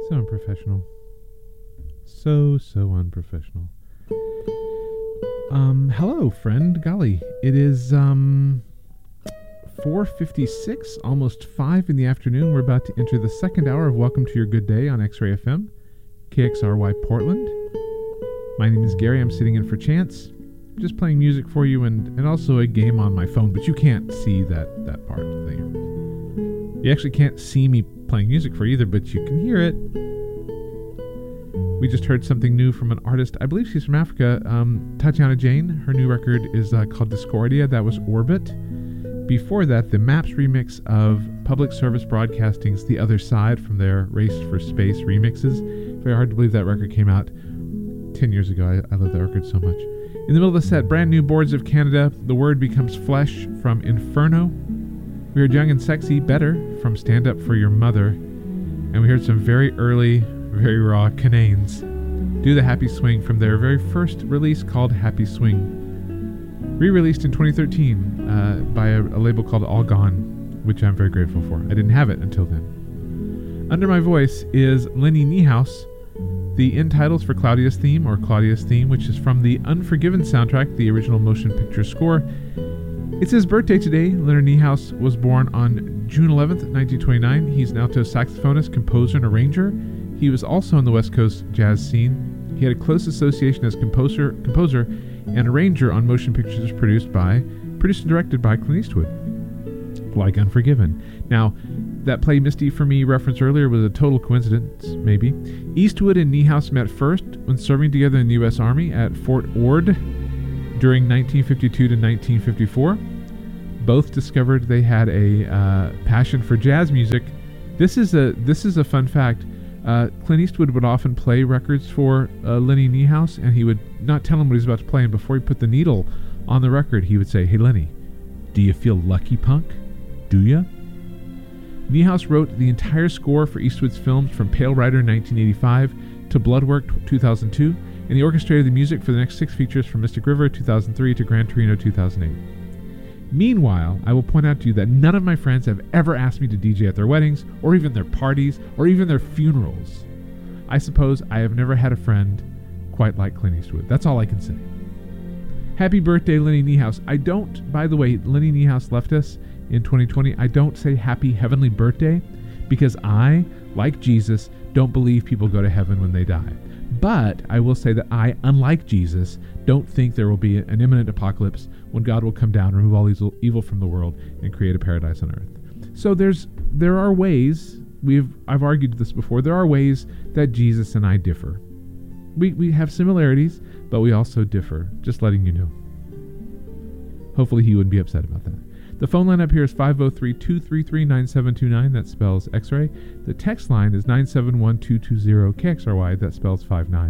So unprofessional. So unprofessional. Hello, friend. Golly, it is 4:56, almost 5 in the afternoon. We're about to enter the second hour of Welcome to Your Good Day on X-Ray FM, KXRY Portland. My name is Gary. I'm sitting in for Chance, just playing music for you and also a game on my phone, but you can't see that part of the thing. You actually can't see me playing music for you either, but you can hear it. We just heard something new from an artist. I believe she's from Africa, Tatiana Jane. Her new record is called Discordia. That was Orbit. Before that, the Maps remix of Public Service Broadcasting's The Other Side from their Race for Space remixes. Very hard to believe that record came out 10 years ago. I love that record so much. In the middle of the set, brand new Boards of Canada, The Word Becomes Flesh from Inferno. We heard Young and Sexy, Better from Stand Up For Your Mother. And we heard some very early, very raw Cananes do the Happy Swing from their very first release called Happy Swing. Re-released in 2013 by a label called All Gone, which I'm very grateful for. I didn't have it until then. Under my voice is Lenny Niehaus, the end titles for Claudia's Theme, or Claudia's Theme, which is from the Unforgiven soundtrack, the original motion picture score. It's his birthday today. Leonard Niehaus was born on June 11th, 1929. He's an alto saxophonist, composer, and arranger. He was also in the West Coast jazz scene. He had a close association as composer and arranger on motion pictures produced and directed by Clint Eastwood, like Unforgiven. Now, that play Misty for Me referenced earlier was a total coincidence, maybe. Eastwood and Niehaus met first when serving together in the U.S. Army at Fort Ord during 1952 to 1954. Both discovered they had a passion for jazz music. This is a fun fact. Clint Eastwood would often play records for Lenny Niehaus, and he would not tell him what he was about to play, and before he put the needle on the record, he would say, "Hey Lenny, do you feel lucky, punk? Do ya?" Niehaus wrote the entire score for Eastwood's films from Pale Rider 1985 to Bloodwork 2002, and he orchestrated the music for the next 6 features from Mystic River 2003 to Gran Torino 2008. Meanwhile, I will point out to you that none of my friends have ever asked me to DJ at their weddings, or even their parties, or even their funerals. I suppose I have never had a friend quite like Clint Eastwood. That's all I can say. Happy birthday, Lenny Niehaus. I don't, by the way, Lenny Niehaus left us in 2020. I don't say happy heavenly birthday because I, like Jesus, don't believe people go to heaven when they die. But I will say that I, unlike Jesus, don't think there will be an imminent apocalypse when God will come down, remove all evil from the world, and create a paradise on earth. So there are ways, I've argued this before, there are ways that Jesus and I differ. We have similarities, but we also differ, just letting you know. Hopefully he wouldn't be upset about that. The phone line up here is 503-233-9729. That spells X-Ray. The text line is 971-220-KXRY. That spells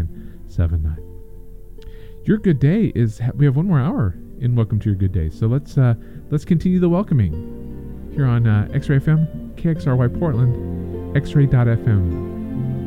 5979. Your good day is... We have one more hour in Welcome to Your Good Day. So let's continue the welcoming here on X-Ray FM, KXRY Portland, X-Ray.FM.